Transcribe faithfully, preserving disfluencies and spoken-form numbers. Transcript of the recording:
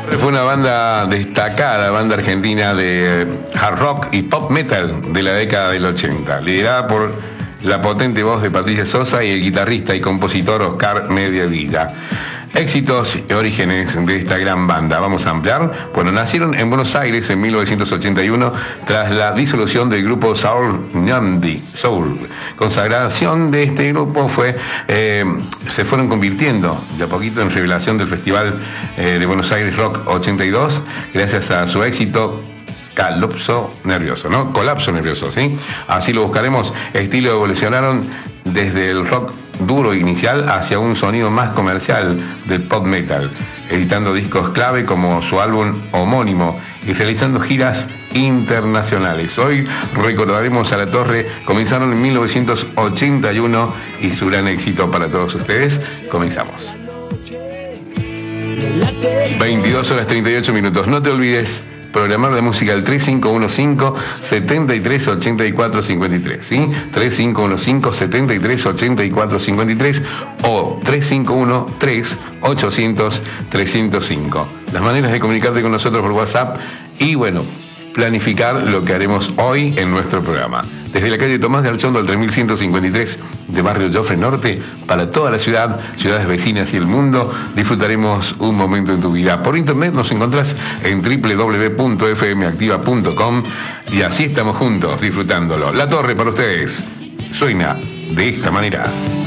Fue una banda destacada, banda argentina de hard rock y pop metal de la década del ochenta, liderada por la potente voz de Patricia Sosa y el guitarrista y compositor Oscar Mediavilla. Éxitos y orígenes de esta gran banda. Vamos a ampliar. Bueno, nacieron en Buenos Aires en mil novecientos ochenta y uno tras la disolución del grupo Soul Ñandi. Soul. Consagración de este grupo fue, eh, se fueron convirtiendo de a poquito en revelación del Festival eh, de Buenos Aires Rock ochenta y dos, gracias a su éxito Colapso Nervioso, ¿no? Colapso Nervioso, ¿sí? Así lo buscaremos. Estilo evolucionaron desde el rock duro inicial hacia un sonido más comercial del pop metal, editando discos clave como su álbum homónimo y realizando giras internacionales. Hoy recordaremos a La Torre. Comenzaron en mil novecientos ochenta y uno y su gran éxito para todos ustedes. Comenzamos. veintidós horas treinta y ocho minutos. No te olvides programar la música al tres cinco uno cinco, siete tres ocho cuatro cinco tres, ¿sí? tres cinco uno cinco, siete tres ocho cuatro cinco tres o tres cinco uno tres ocho cero cero tres cero cinco. Las maneras de comunicarte con nosotros por WhatsApp y, bueno, planificar lo que haremos hoy en nuestro programa. Desde la calle Tomás de Archondo al tres mil ciento cincuenta y tres de Barrio Joffre Norte, para toda la ciudad, ciudades vecinas y el mundo, disfrutaremos un momento en tu vida. Por internet nos encontrás en doble u doble u doble u punto f m activa punto com y así estamos juntos disfrutándolo. La Torre para ustedes suena de esta manera.